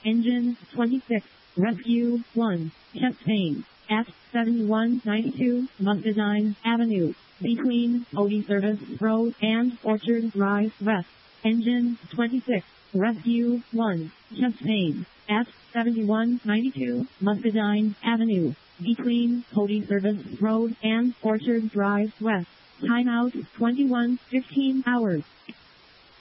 Engine 26, Rescue 1, chest pain, at 7192 Mundelein Avenue, between Cody Service Road and Orchard Drive West. Engine 26, Rescue 1, chest pain, at 7192 Mundelein Avenue, between Cody Service Road and Orchard Drive West. Timeout 21:15 hours.